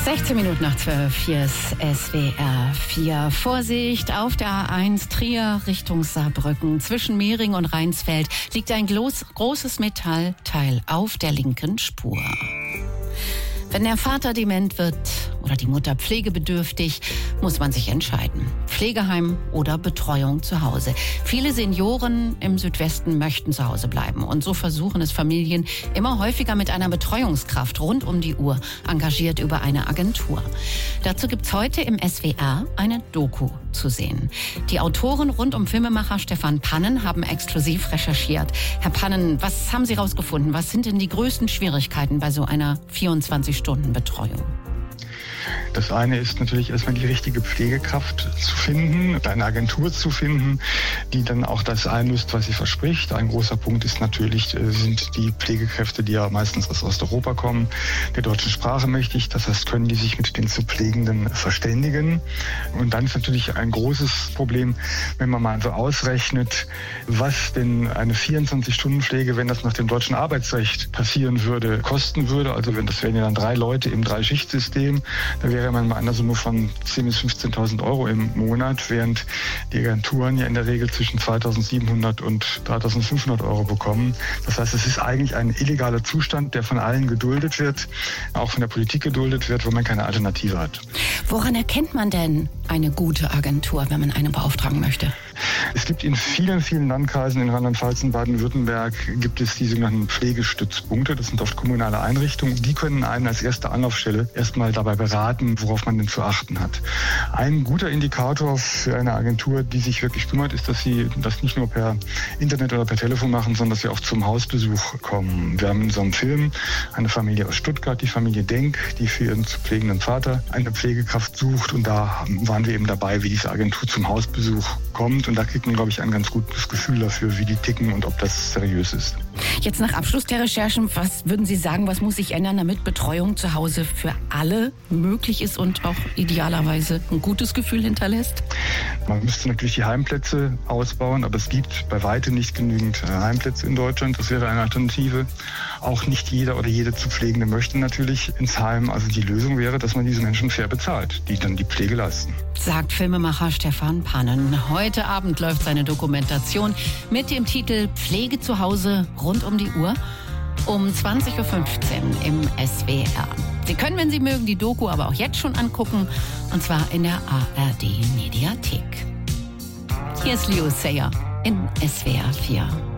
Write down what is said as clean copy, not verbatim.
16 Minuten nach 12, hier ist SWR 4. Vorsicht, auf der A1 Trier Richtung Saarbrücken. Zwischen Mehring und Rheinsfeld liegt ein großes Metallteil auf der linken Spur. Wenn der Vater dement wird oder die Mutter pflegebedürftig, muss man sich entscheiden. Pflegeheim oder Betreuung zu Hause. Viele Senioren im Südwesten möchten zu Hause bleiben. Und so versuchen es Familien immer häufiger mit einer Betreuungskraft rund um die Uhr, engagiert über eine Agentur. Dazu gibt's heute im SWR eine Doku zu sehen. Die Autoren rund um Filmemacher Stefan Pannen haben exklusiv recherchiert. Herr Pannen, was haben Sie rausgefunden? Was sind denn die größten Schwierigkeiten bei so einer 24-Stunden-Betreuung? Das eine ist natürlich erstmal die richtige Pflegekraft zu finden, eine Agentur zu finden, die dann auch das einlöst, was sie verspricht. Ein großer Punkt ist natürlich, sind die Pflegekräfte, die ja meistens aus Osteuropa kommen, der deutschen Sprache mächtig. Das heißt, können die sich mit den zu Pflegenden verständigen. Und dann ist natürlich ein großes Problem, wenn man mal so ausrechnet, was denn eine 24-Stunden-Pflege, wenn das nach dem deutschen Arbeitsrecht passieren würde, kosten würde. Also das wären ja dann 3 Leute im 3-Schicht-System. Da wäre man bei einer Summe von 10.000 bis 15.000 Euro im Monat, während die Agenturen ja in der Regel zwischen 2.700 und 3.500 Euro bekommen. Das heißt, es ist eigentlich ein illegaler Zustand, der von allen geduldet wird, auch von der Politik geduldet wird, wo man keine Alternative hat. Woran erkennt man denn eine gute Agentur, wenn man eine beauftragen möchte? Es gibt in vielen, vielen Landkreisen in Rheinland-Pfalz und Baden-Württemberg gibt es die sogenannten Pflegestützpunkte. Das sind oft kommunale Einrichtungen. Die können einen als erste Anlaufstelle erstmal dabei beraten, worauf man denn zu achten hat. Ein guter Indikator für eine Agentur, die sich wirklich kümmert, ist, dass sie das nicht nur per Internet oder per Telefon machen, sondern dass sie auch zum Hausbesuch kommen. Wir haben in so einem Film eine Familie aus Stuttgart, die Familie Denk, die für ihren zu pflegenden Vater eine Pflegekraft sucht. Und da waren wir eben dabei, wie diese Agentur zum Hausbesuch kommt. Und da kriegt man, glaube ich, ein ganz gutes Gefühl dafür, wie die ticken und ob das seriös ist. Jetzt nach Abschluss der Recherchen, was würden Sie sagen, was muss sich ändern, damit Betreuung zu Hause für alle möglich ist und auch idealerweise ein gutes Gefühl hinterlässt? Man müsste natürlich die Heimplätze ausbauen, aber es gibt bei weitem nicht genügend Heimplätze in Deutschland. Das wäre eine Alternative. Auch nicht jeder oder jede zu Pflegende möchte natürlich ins Heim. Also die Lösung wäre, dass man diese Menschen fair bezahlt, die dann die Pflege leisten. Sagt Filmemacher Stefan Pannen. Heute Abend läuft seine Dokumentation mit dem Titel Pflege zu Hause rund um die Uhr um 20.15 Uhr im SWR. Sie können, wenn Sie mögen, die Doku aber auch jetzt schon angucken, und zwar in der ARD Mediathek. Hier ist Leo Sayer in SWR 4.